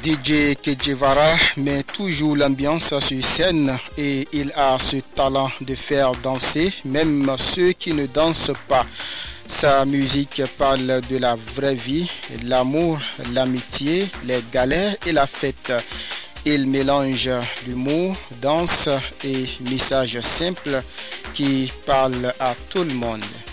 DJ Kejevara met toujours l'ambiance sur scène et il a ce talent de faire danser même ceux qui ne dansent pas. Sa musique parle de la vraie vie, l'amour, l'amitié, les galères et la fête. Il mélange l'humour, danse et messages simples qui parlent à tout le monde.